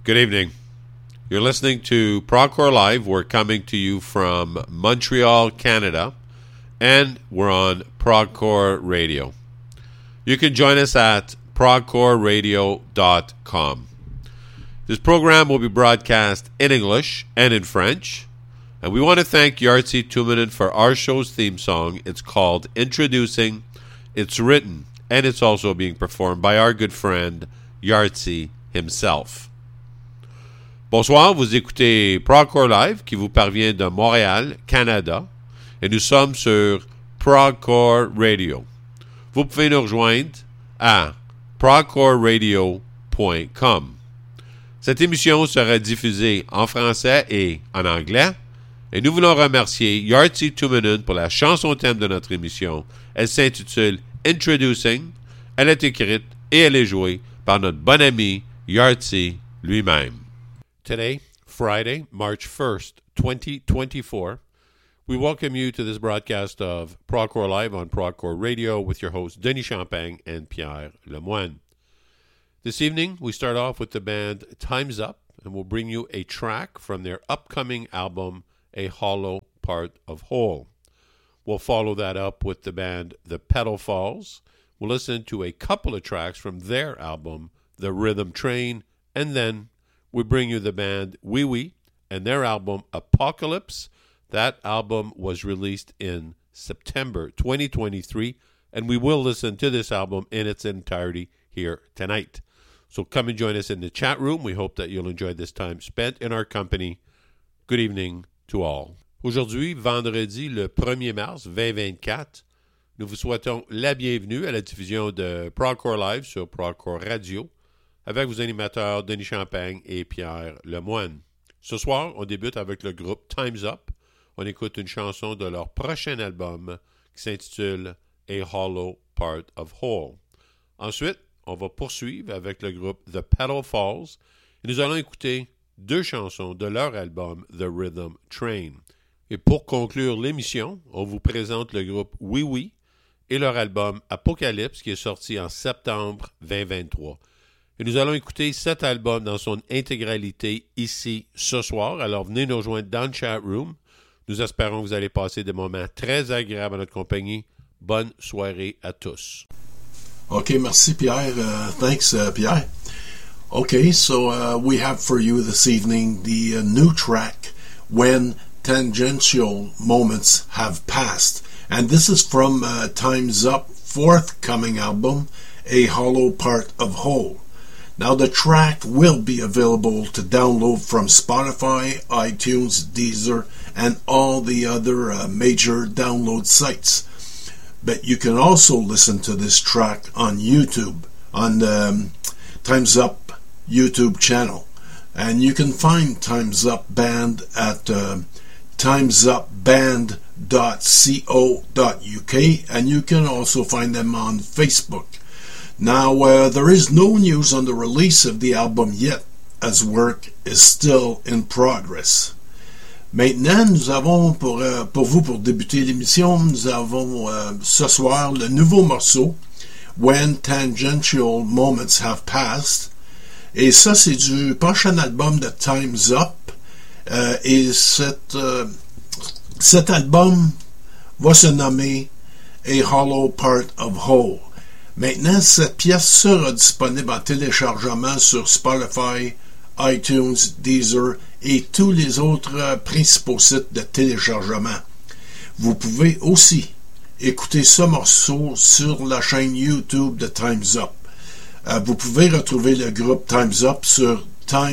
Good evening. You're listening to Procore Live. We're coming to you from Montreal, Canada, and we're on Procore Radio. You can join us at procoreradio.com. This program will be broadcast in English and in French, and we want to thank Yartzi Tuminen for our show's theme song. It's called Introducing. It's written, and it's also being performed by our good friend Yartzi himself. Bonsoir, vous écoutez Procore Live qui vous parvient de Montréal, Canada, et nous sommes sur Procore Radio. Vous pouvez nous rejoindre à procoreradio.com. Cette émission sera diffusée en français et en anglais, et nous voulons remercier Yartzi Tuminen pour la chanson thème de notre émission. Elle s'intitule Introducing. Elle est écrite et elle est jouée par notre bon ami Yartzi lui-même. Today, Friday, March 1st, 2024, we welcome you to this broadcast of Procore Live on Procore Radio with your hosts Denis Champagne and Pierre Lemoine. This evening, we start off with the band Time's Up, and we'll bring you a track from their upcoming album, A Hollow Part of Whole. We'll follow that up with the band The Pedal Falls. We'll listen to a couple of tracks from their album, The Rhythm Train, and then we bring you the band Wee Wee and their album Apocalypse. That album was released in September 2023, and we will listen to this album in its entirety here tonight. So come and join us in the chat room. We hope that you'll enjoy this time spent in our company. Good evening to all. Aujourd'hui, vendredi, le 1er mars 2024, nous vous souhaitons la bienvenue à la diffusion de Procore Live sur Procore Radio, avec vos animateurs Denis Champagne et Pierre Lemoine. Ce soir, on débute avec le groupe Time's Up. On écoute une chanson de leur prochain album qui s'intitule A Hollow Part of Whole. Ensuite, on va poursuivre avec le groupe The Pedal Falls et nous allons écouter deux chansons de leur album The Rhythm Train. Et pour conclure l'émission, on vous présente le groupe Wee Wee et leur album Apocalypse qui est sorti en septembre 2023. Et nous allons écouter cet album dans son intégralité ici ce soir. Alors venez nous rejoindre dans le chat room. Nous espérons que vous allez passer des moments très agréables à notre compagnie. Bonne soirée à tous. Okay, merci Pierre. Thanks, Pierre. Okay, so we have for you this evening the new track, When Tangential Moments Have Passed. And this is from Time's Up forthcoming album, A Hollow Part of Whole. Now the track will be available to download from Spotify, iTunes, Deezer, and all the other major download sites. But you can also listen to this track on YouTube, on the Time's Up YouTube channel. And you can find Time's Up Band at timesupband.co.uk, and you can also find them on Facebook. Now, there is no news on the release of the album yet, as work is still in progress. Maintenant, nous avons pour vous, pour débuter l'émission, nous avons ce soir le nouveau morceau, When Tangential Moments Have Passed. Et ça, c'est du prochain album de Time's Up. Et cet album va se nommer A Hollow Part of Whole. Maintenant, cette pièce sera disponible en téléchargement sur Spotify, iTunes, Deezer et tous les autres principaux sites de téléchargement. Vous pouvez aussi écouter ce morceau sur la chaîne YouTube de Time's Up. Vous pouvez retrouver le groupe Time's Up sur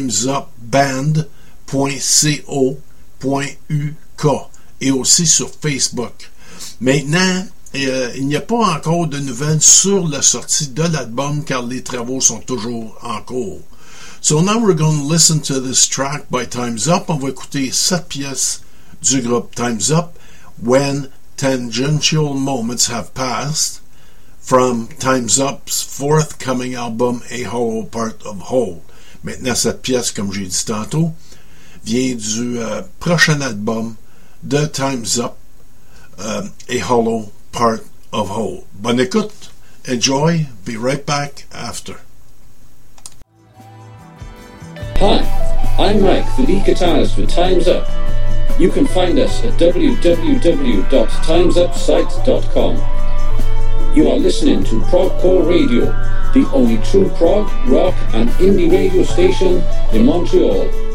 timesupband.co.uk et aussi sur Facebook. Maintenant, il n'y a pas encore de nouvelles sur la sortie de l'album car les travaux sont toujours en cours. So now we're going to listen to this track by Time's Up. On va écouter cette pièce du groupe Time's Up, When Tangential Moments Have Passed, from Time's Up's forthcoming album, A Hollow Part of Whole. Maintenant, cette pièce, comme j'ai dit tantôt, vient du prochain album de Time's Up, A Hollow Part of Whole. Bonne écoute, enjoy, be right back after. Hi, I'm Mike, the lead guitarist with Time's Up. You can find us at www.timesupsite.com. You are listening to Progcore Radio, the only true prog, rock and indie radio station in Montreal.